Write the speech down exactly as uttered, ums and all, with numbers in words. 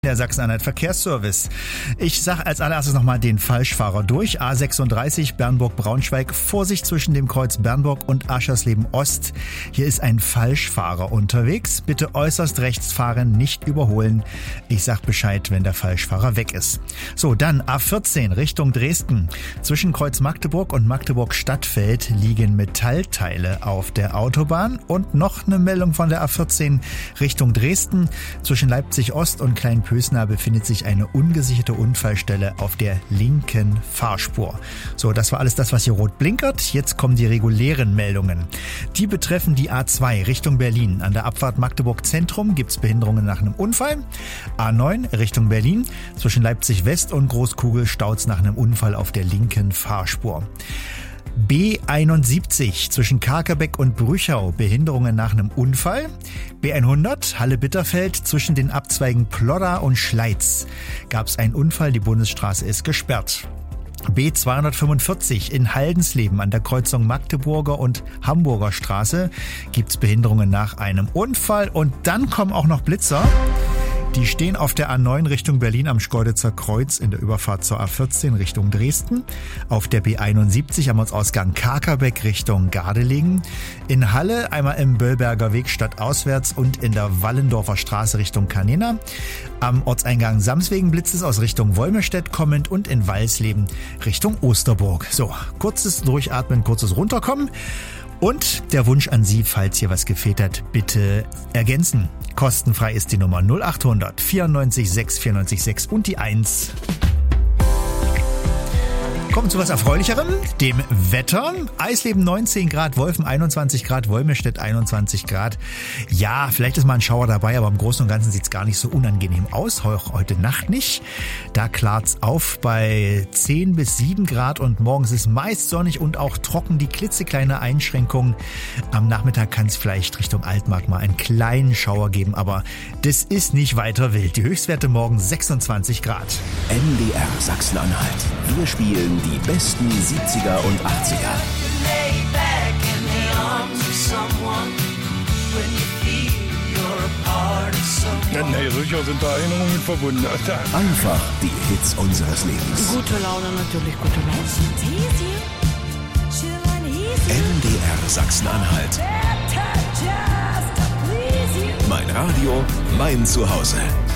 Der Sachsen-Anhalt Verkehrsservice. Ich sage als allererstes nochmal den Falschfahrer durch. A sechsunddreißig Bernburg-Braunschweig. Vorsicht zwischen dem Kreuz Bernburg und Aschersleben Ost. Hier ist ein Falschfahrer unterwegs. Bitte äußerst rechts fahren, nicht überholen. Ich sag Bescheid, wenn der Falschfahrer weg ist. So, dann A vierzehn Richtung Dresden. Zwischen Kreuz Magdeburg und Magdeburg-Stadtfeld liegen Metallteile auf der Autobahn. Und noch eine Meldung von der A vierzehn Richtung Dresden. Zwischen Leipzig Ost und Klein Pösner befindet sich eine ungesicherte Unfallstelle auf der linken Fahrspur. So, das war alles das, was hier rot blinkert. Jetzt kommen die regulären Meldungen. Die betreffen die A zwei Richtung Berlin. An der Abfahrt Magdeburg Zentrum gibt es Behinderungen nach einem Unfall. A neun Richtung Berlin. Zwischen Leipzig West und Großkugel staut's nach einem Unfall auf der linken Fahrspur. B einundsiebzig zwischen Karkebeck und Brüchau, Behinderungen nach einem Unfall. B hundert Halle-Bitterfeld zwischen den Abzweigen Plodda und Schleiz gab es einen Unfall, die Bundesstraße ist gesperrt. B zweihundertfünfundvierzig in Haldensleben an der Kreuzung Magdeburger und Hamburger Straße gibt es Behinderungen nach einem Unfall. Und dann kommen auch noch Blitzer. Die stehen auf der A neun Richtung Berlin am Schkeuditzer Kreuz in der Überfahrt zur A vierzehn Richtung Dresden. Auf der B einundsiebzig am Ortsausgang Karkerbeck Richtung Gardelegen. In Halle einmal im Böllberger Weg stadtauswärts und in der Wallendorfer Straße Richtung Canena. Am Ortseingang Samswegen Blitzes aus Richtung Wolmestedt kommend und in Walsleben Richtung Osterburg. So, kurzes Durchatmen, kurzes Runterkommen. Und der Wunsch an Sie, falls hier was gefehlt hat, bitte ergänzen. Kostenfrei ist die Nummer null acht hundert vierundneunzig sechs vierundneunzig sechs und die eins. Kommen zu was Erfreulicherem, dem Wetter. Eisleben neunzehn Grad, Wolfen einundzwanzig Grad, Wolmestedt einundzwanzig Grad. Ja, vielleicht ist mal ein Schauer dabei, aber im Großen und Ganzen sieht es gar nicht so unangenehm aus. Heute Nacht nicht. Da klart's auf bei zehn bis sieben Grad und morgens ist meist sonnig und auch trocken. Die klitzekleine Einschränkung. Am Nachmittag kann es vielleicht Richtung Altmark mal einen kleinen Schauer geben, aber das ist nicht weiter wild. Die Höchstwerte morgen sechsundzwanzig Grad. M D R Sachsen-Anhalt. Wir spielen die besten siebziger und achtziger. Nee, sicher sind da Erinnerungen verbunden. Einfach die Hits unseres Lebens. Gute Laune, natürlich gute Laune. M D R Sachsen-Anhalt. Mein Radio, mein Zuhause.